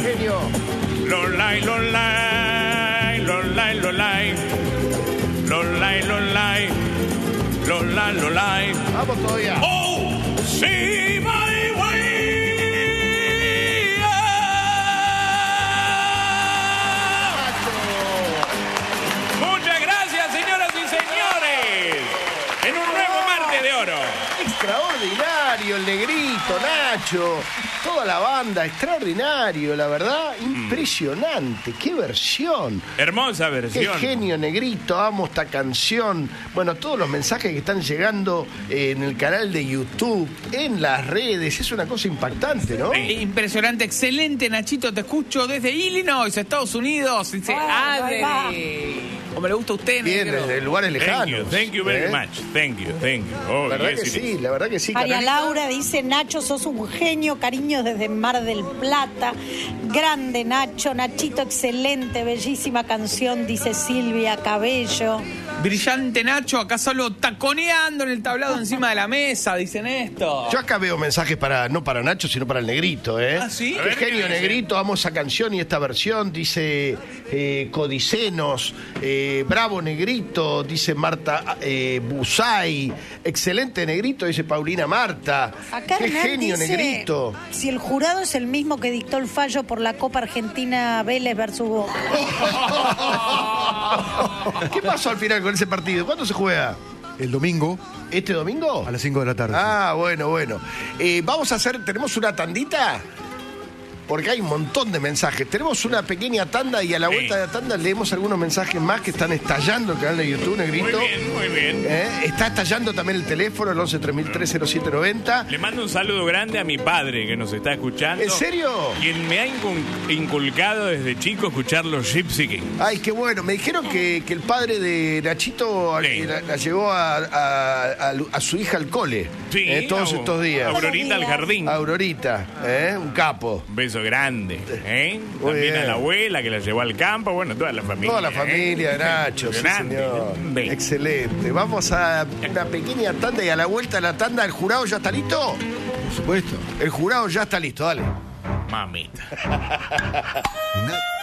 genio. Lolai, lolai, lolai, lolai. Lolai, lolai. Lolai, lolai. Vamos todavía. Oh, see my way. Muchas gracias, señoras y señores. En un nuevo martes de oro. Extraordinario, el negrito, Nacho, toda la banda, extraordinario, la verdad, impresionante, qué versión. Hermosa Qué versión. genio, negrito, amo esta canción. Bueno, todos los mensajes que están llegando en el canal de YouTube, en las redes, es una cosa impactante, ¿no? Impresionante, excelente, Nachito, te escucho desde Illinois, Estados Unidos. Dice Adri. Como le gusta a usted, Bien, negro. desde lugares lejanos. Thank you very much. Thank you. Oh, La verdad yes, que it sí, is. la verdad que sí. María Carolina. Laura dice, Nacho, sos un genio, cariños desde Mar del Plata. Grande Nacho, Nachito, excelente, bellísima canción, dice Silvia Cabello. Brillante Nacho, acá solo taconeando en el tablado encima de la mesa, dicen esto. Yo acá veo mensajes no para Nacho, sino para el negrito, ¿eh? ¿Ah, sí? A Qué ver, ¿qué genio, dice? negrito, amo esa canción y esta versión, dice Codicenos, bravo negrito, dice Marta Busay, excelente negrito, dice Paulina Marta. Acá Qué Hernán genio, dice, negrito. si el jurado es el mismo que dictó el fallo por la Copa Argentina Vélez versus Boca. ¿Qué pasó al final con ese partido? ¿Cuándo se juega? El domingo ¿Este domingo? a las 5 de la tarde. Ah, bueno. Vamos a hacer, tenemos una tandita, porque hay un montón de mensajes. Tenemos una pequeña tanda y a la vuelta de la tanda leemos algunos mensajes más que están estallando el canal de YouTube, negrito. Muy bien. Está estallando también el teléfono, el 11-3003-0790. Le mando un saludo grande a mi padre que nos está escuchando. ¿En serio? Quien me ha inculcado desde chico escuchar los Gypsy Kings. Ay, qué bueno. Me dijeron que el padre de Nachito Sí. la llevó a su hija al cole todos estos días. Aurorita al jardín. Aurorita, un capo. Un beso grande. Muy También bien. a la abuela que la llevó al campo. Bueno, toda la familia. Toda la familia de Nacho, sí, Grande. señor. Ven. Excelente. Vamos a una pequeña tanda y a la vuelta de la tanda, ¿el jurado ya está listo? Por supuesto. El jurado ya está listo, dale. Mamita. Na-